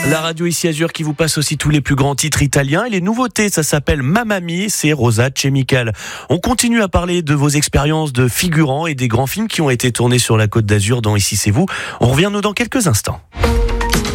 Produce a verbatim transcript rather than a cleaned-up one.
La radio ici Azur qui vous passe aussi tous les plus grands titres italiens et les nouveautés, ça s'appelle Mamma Mia, c'est Rosa Chemical. On continue à parler de vos expériences de figurants et des grands films qui ont été tournés sur la Côte d'Azur dans Ici c'est vous. On revient nous dans quelques instants.